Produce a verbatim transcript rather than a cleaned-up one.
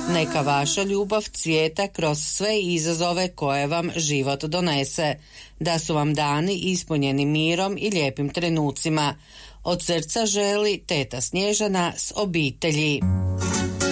Neka vaša ljubav cvijeta kroz sve izazove koje vam život donese, da su vam dani ispunjeni mirom i lijepim trenucima. Od srca želi teta Snježana s obitelji.